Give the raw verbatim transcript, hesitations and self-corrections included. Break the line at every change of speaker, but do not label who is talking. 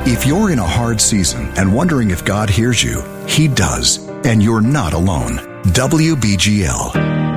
If you're in a hard season and wondering if God hears you, He does, and you're not alone. W B G L.